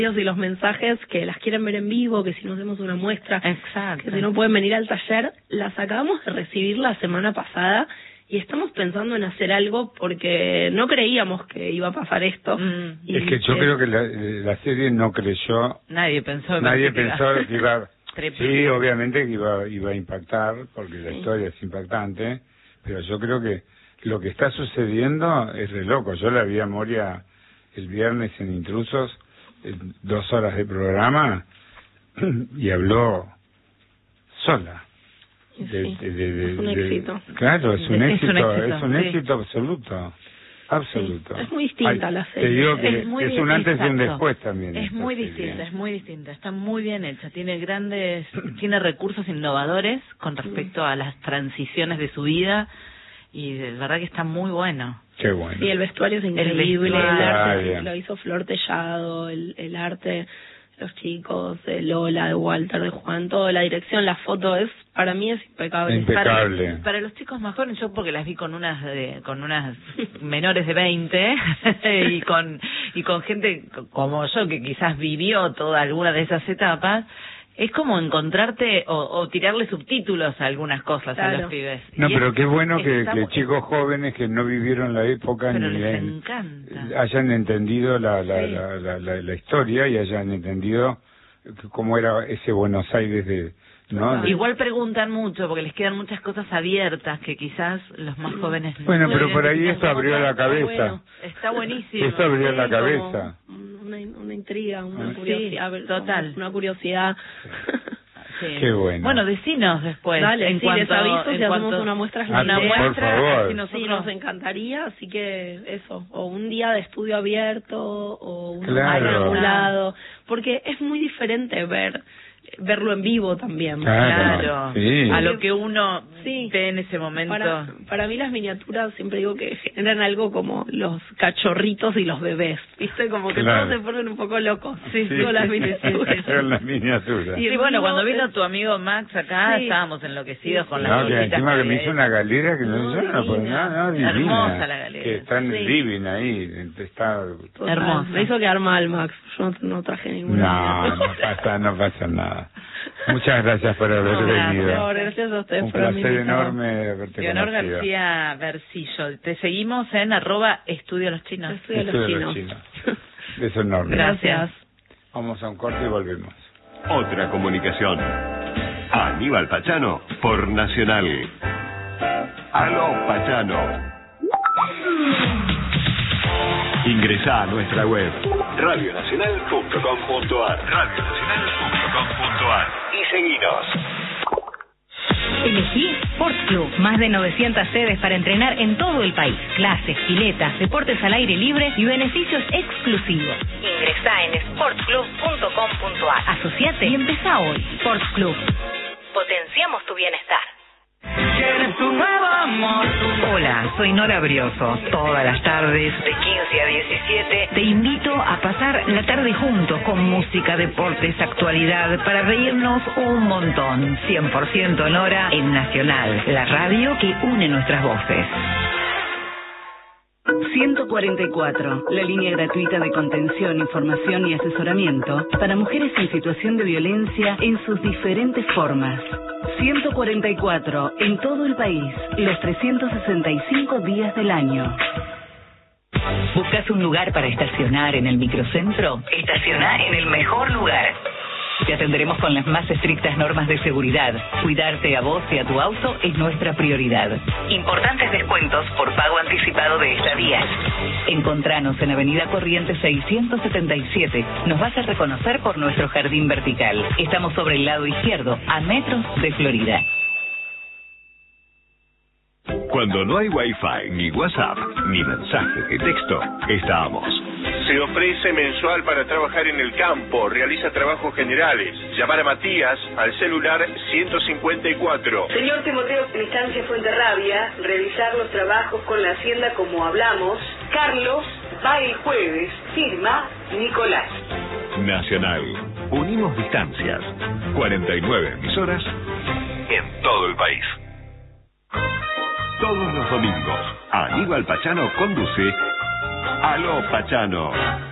y los mensajes que las quieren ver en vivo, que si no hacemos una muestra, Exacto, que si no pueden venir al taller, las acabamos de recibir la semana pasada y estamos pensando en hacer algo porque no creíamos que iba a pasar esto. Y es que yo creo que la serie no creyó, nadie pensó que iba sí, obviamente que iba a impactar, porque la historia es impactante, pero yo creo que lo que está sucediendo es re loco. Yo la vi a Moria el viernes en Intrusos, 2 horas de programa, y habló sola. Es un éxito. Claro, es un sí. éxito absoluto. Absoluto. Sí, es muy distinta la serie. Te digo que es un antes y un después también. Es muy distinta, está muy bien hecha, tiene recursos innovadores con respecto a las transiciones de su vida y de verdad que está muy bueno. Qué bueno. Sí, el vestuario es increíble, el arte lo hizo Flor Tellado, el arte, los chicos, de Lola, de Walter, de Juan, toda la dirección, la foto para mí es impecable. Impecable. Para los chicos más jóvenes, yo porque las vi con unas menores de 20 y con gente como yo que quizás vivió toda alguna de esas etapas, es como encontrarte o tirarle subtítulos a algunas cosas a los pibes. No, pero qué bueno que chicos jóvenes que no vivieron la época pero ni les encanta. hayan entendido la historia y hayan entendido cómo era ese Buenos Aires ¿no? Igual preguntan mucho porque les quedan muchas cosas abiertas que quizás los más jóvenes no. Bueno, pero por ahí esto abrió la cabeza. Bueno, está buenísimo. Esto abrió la cabeza. Una intriga, una curiosidad. Total. Una curiosidad. Sí. Qué bueno. Bueno, decinos después. Dale, en cuanto, les aviso si hacemos una muestra. Por favor. Así nosotros... Sí, nos encantaría, así que eso, o un día de estudio abierto, o un lado, porque es muy diferente verlo en vivo también. Claro, sí. A lo que uno ve en ese momento. Para mí las miniaturas siempre digo que generan algo como los cachorritos y los bebés, ¿viste? Como que todos se ponen un poco locos con las miniaturas. Con las miniaturas. Y bueno, cuando vino tu amigo Max acá, estábamos enloquecidos con las que encima que me hizo una galera que no puedo nada, divina. Hermosa la galera. Que está en el living ahí, está hermosa. Me hizo quedar mal, Max. Yo no traje ninguna. No pasa nada. Muchas gracias por haber venido. Gracias a ustedes. Un placer enorme haberte Leonor conocido. García Bercillo. Te seguimos en @Estudio Los Chinos. Estudio Los Chinos. Beso enorme. Gracias. Vamos a un corte y volvemos. Otra comunicación. Aníbal Pachano por Nacional. Aló Pachano. Ingresá a nuestra web radionacional.com.ar y seguinos. Elegí Sports Club. Más de 900 sedes para entrenar en todo el país. Clases, piletas, deportes al aire libre y beneficios exclusivos. Ingresá en sportsclub.com.ar. Asociate y empezá hoy. Sports Club. Potenciamos tu bienestar. ¿Quieres tu nuevo amor? Hola, soy Nora Brioso. Todas las tardes, de 15 a 17, te invito a pasar la tarde juntos con música, deportes, actualidad, para reírnos un montón. 100% Nora en Nacional, la radio que une nuestras voces. 144, la línea gratuita de contención, información y asesoramiento para mujeres en situación de violencia en sus diferentes formas. 144, en todo el país, los 365 días del año. ¿Buscas un lugar para estacionar en el microcentro? Estacioná en el mejor lugar. Te atenderemos con las más estrictas normas de seguridad. Cuidarte a vos y a tu auto es nuestra prioridad. Importantes descuentos por pago anticipado de estadías. Encontranos en Avenida Corrientes 677. Nos vas a reconocer por nuestro jardín vertical. Estamos sobre el lado izquierdo, a metros de Florida. Cuando no hay Wi-Fi, ni WhatsApp, ni mensaje de texto, estamos. Se ofrece mensual para trabajar en el campo, realiza trabajos generales. Llamar a Matías al celular 154. Señor Timoteo Estancia Fuenterrabia, revisar los trabajos con la hacienda como hablamos. Carlos va el jueves, firma Nicolás. Nacional. Unimos distancias. 49 emisoras en todo el país. Todos los domingos, Aníbal Pachano conduce Aló Pachano.